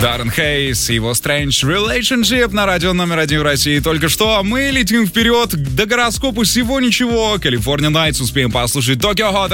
Даррен Хейс и его Strange Relationship на радио номер 1 в России. Только что мы летим вперед. До гороскопу всего ничего. California Nights успеем послушать. Tokyo Hotel